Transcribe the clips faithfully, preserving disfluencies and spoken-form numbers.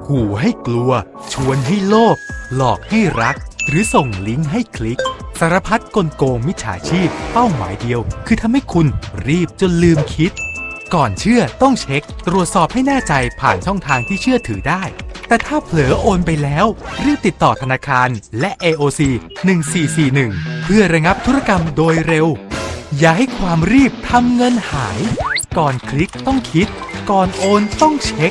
ขู่ให้กลัวชวนให้โลภหลอกให้รักหรือส่งลิงก์ให้คลิกสารพัดกลโกงมิจฉาชีพเป้าหมายเดียวคือทำให้คุณรีบจนลืมคิดก่อนเชื่อต้องเช็คตรวจสอบให้แน่ใจผ่านช่องทางที่เชื่อถือได้แต่ถ้าเผลอโอนไปแล้วรีบติดต่อธนาคารและ เอ โอ ซี หนึ่งสี่สี่หนึ่งเพื่อระงับธุรกรรมโดยเร็วอย่าให้ความรีบทำเงินหายก่อนคลิกต้องคิดก่อนโอนต้องเช็ค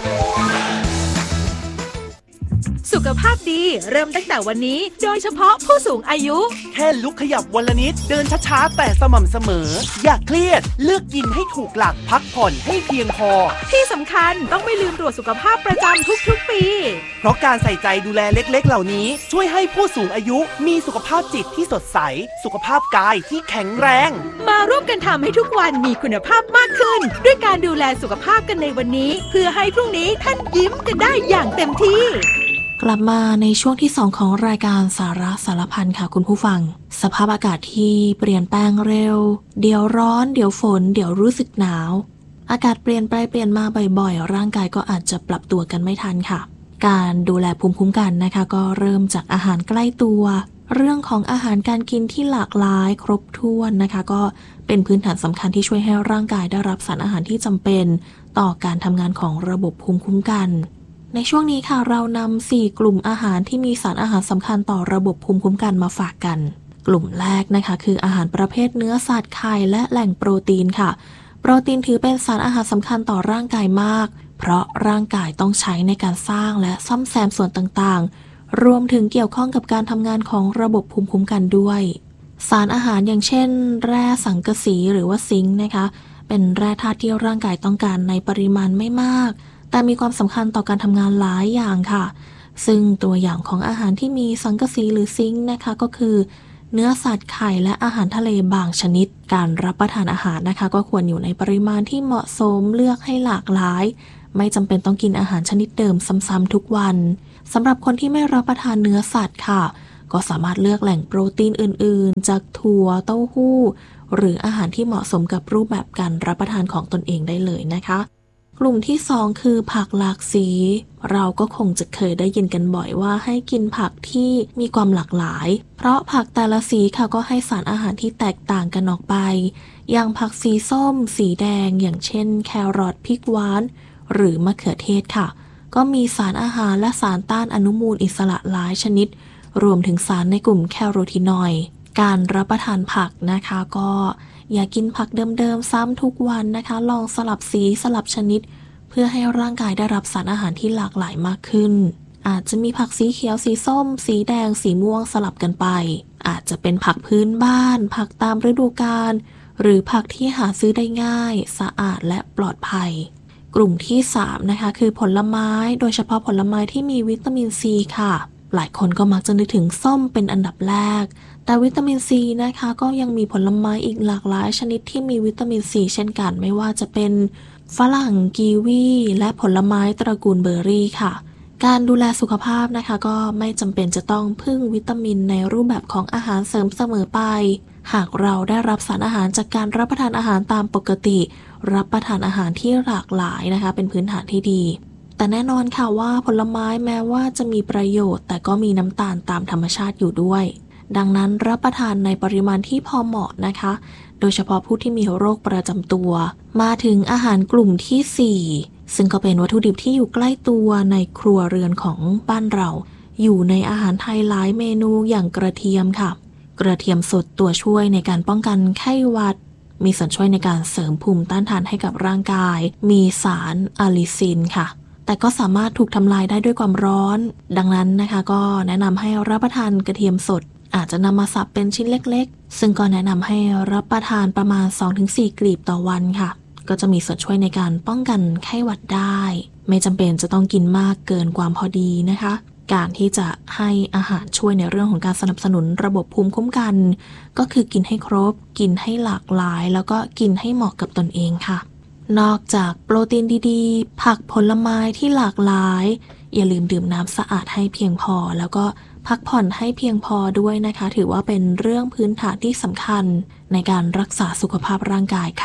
สุขภาพดีเริ่มตั้งแต่วันนี้โดยเฉพาะผู้สูงอายุแค่ลุกขยับวันละนิดเดินช้าๆแต่สม่ำเสมออย่าเครียดเลือกกินให้ถูกหลักพักผ่อนให้เพียงพอที่สำคัญต้องไม่ลืมตรวจสุขภาพประจำทุกๆปีเพราะการใส่ใจดูแลเล็กๆเหล่านี้ช่วยให้ผู้สูงอายุมีสุขภาพจิตที่สดใสสุขภาพกายที่แข็งแรงมาร่วมกันทำให้ทุกวันมีคุณภาพมากขึ้นด้วยการดูแลสุขภาพกันในวันนี้เพื่อให้พรุ่งนี้ท่านยิ้มกันได้อย่างเต็มที่กลับมาในช่วงที่สองของรายการสาระสารพันค่ะคุณผู้ฟังสภาพอากาศที่เปลี่ยนแปลงเร็วเดี๋ยวร้อนเดี๋ยวฝนเดี๋ยวรู้สึกหนาวอากาศเปลี่ยนไปเปลี่ยนมาบ่อยๆร่างกายก็อาจจะปรับตัวกันไม่ทันค่ะการดูแลภูมิคุ้มกันนะคะก็เริ่มจากอาหารใกล้ตัวเรื่องของอาหารการกินที่หลากหลายครบถ้วนนะคะก็เป็นพื้นฐานสำคัญที่ช่วยให้ร่างกายได้รับสารอาหารที่จำเป็นต่อการทำงานของระบบภูมิคุ้มกันในช่วงนี้ค่ะเรานำสี่กลุ่มอาหารที่มีสารอาหารสำคัญต่อระบบภูมิคุ้มกันมาฝากกันกลุ่มแรกนะคะคืออาหารประเภทเนื้อสัตว์ไข่และแหล่งโปรตีนค่ะโปรตีนถือเป็นสารอาหารสำคัญต่อร่างกายมากเพราะร่างกายต้องใช้ในการสร้างและซ่อมแซมส่วนต่างๆรวมถึงเกี่ยวข้องกับการทำงานของระบบภูมิคุ้มกันด้วยสารอาหารอย่างเช่นแร่สังกะสีหรือว่าซิงค์นะคะเป็นแร่ธาตุที่ร่างกายต้องการในปริมาณไม่มากแต่มีความสำคัญต่อการทำงานหลายอย่างค่ะซึ่งตัวอย่างของอาหารที่มีสังกะสีหรือซิงค์นะคะก็คือเนื้อสัตว์ไข่และอาหารทะเลบางชนิดการรับประทานอาหารนะคะก็ควรอยู่ในปริมาณที่เหมาะสมเลือกให้หลากหลายไม่จำเป็นต้องกินอาหารชนิดเดิมซ้ำๆทุกวันสำหรับคนที่ไม่รับประทานเนื้อสัตว์ค่ะก็สามารถเลือกแหล่งโปรตีนอื่นๆจากถั่วเต้าหู้หรืออาหารที่เหมาะสมกับรูปแบบการรับประทานของตนเองได้เลยนะคะกลุ่มที่สองคือผักหลากสีเราก็คงจะเคยได้ยินกันบ่อยว่าให้กินผักที่มีความหลากหลายเพราะผักแต่ละสีค่ะก็ให้สารอาหารที่แตกต่างกันออกไปอย่างผักสีส้มสีแดงอย่างเช่นแครอทพริกหวานหรือมะเขือเทศค่ะก็มีสารอาหารและสารต้านอนุมูลอิสระหลายชนิดรวมถึงสารในกลุ่มแคโรทีนอยด์การรับประทานผักนะคะก็อย่ากินผักเดิมๆซ้ำทุกวันนะคะลองสลับสีสลับชนิดเพื่อให้ร่างกายได้รับสารอาหารที่หลากหลายมากขึ้นอาจจะมีผักสีเขียวสีส้มสีแดงสีม่วงสลับกันไปอาจจะเป็นผักพื้นบ้านผักตามฤดูกาลหรือผักที่หาซื้อได้ง่ายสะอาดและปลอดภัยกลุ่มที่สามนะคะคือผลไม้โดยเฉพาะผลไม้ที่มีวิตามินซีค่ะหลายคนก็มักจะนึกถึงส้มเป็นอันดับแรกแต่วิตามินซีนะคะก็ยังมีผลไม้อีกหลากหลายชนิดที่มีวิตามินซีเช่นกันไม่ว่าจะเป็นฝรั่งกีวีและผลไม้ตระกูลเบอร์รี่ค่ะการดูแลสุขภาพนะคะก็ไม่จำเป็นจะต้องพึ่งวิตามินในรูปแบบของอาหารเสริมเสมอไปหากเราได้รับสารอาหารจากการรับประทานอาหารตามปกติรับประทานอาหารที่หลากหลายนะคะเป็นพื้นฐานที่ดีแต่แน่นอนค่ะว่าผลไม้แม้ว่าจะมีประโยชน์แต่ก็มีน้ำตาลตามธรรมชาติอยู่ด้วยดังนั้นรับประทานในปริมาณที่พอเหมาะนะคะโดยเฉพาะผู้ที่มีโรคประจำตัวมาถึงอาหารกลุ่มที่สี่ซึ่งก็เป็นวัตถุดิบที่อยู่ใกล้ตัวในครัวเรือนของบ้านเราอยู่ในอาหารไทยหลายเมนูอย่างกระเทียมค่ะกระเทียมสดตัวช่วยในการป้องกันไข้หวัดมีส่วนช่วยในการเสริมภูมิต้านทานให้กับร่างกายมีสารอะลิซินค่ะแต่ก็สามารถถูกทำลายได้ด้วยความร้อนดังนั้นนะคะก็แนะนำให้รับประทานกระเทียมสดอาจจะนำมาสับเป็นชิ้นเล็กๆซึ่งก็แนะนำให้รับประทานประมาณ สองถึงสี่ กลีบต่อวันค่ะก็จะมีส่วนช่วยในการป้องกันไข้หวัดได้ไม่จำเป็นจะต้องกินมากเกินความพอดีนะคะการที่จะให้อาหารช่วยในเรื่องของการสนับสนุนระบบภูมิคุ้มกันก็คือกินให้ครบกินให้หลากหลายแล้วก็กินให้เหมาะกับตนเองค่ะนอกจากโปรตีนดีๆผักผลไม้ที่หลากหลายอย่าลืมดื่มน้ำสะอาดให้เพียงพอแล้วก็พักผ่อนให้เพียงพอด้วยนะคะถือว่าเป็นเรื่องพื้นฐานที่สำคัญในการรักษาสุขภาพร่างกายค่ะ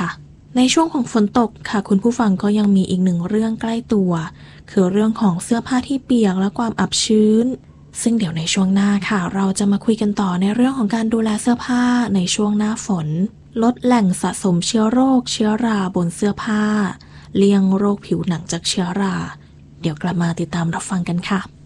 ในช่วงของฝนตกค่ะคุณผู้ฟังก็ยังมีอีกหนึ่งเรื่องใกล้ตัวคือเรื่องของเสื้อผ้าที่เปียกและความอับชื้นซึ่งเดี๋ยวในช่วงหน้าค่ะเราจะมาคุยกันต่อในเรื่องของการดูแลเสื้อผ้าในช่วงหน้าฝนลดแหล่งสะสมเชื้อโรคเชื้อราบนเสื้อผ้าเลี่ยงโรคผิวหนังจากเชื้อราเดี๋ยวกลับมาติดตามรับฟังกันค่ะ